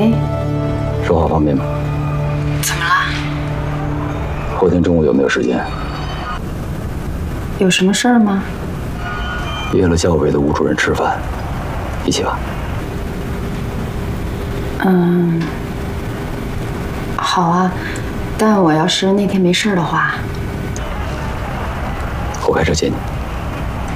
喂， 说话方便吗？ 怎么了？ 后天中午有没有时间？ 有什么事儿吗？ 约了教委的吴主任吃饭，一起吧。 好啊，但我要是那天没事的话， 我开车接你。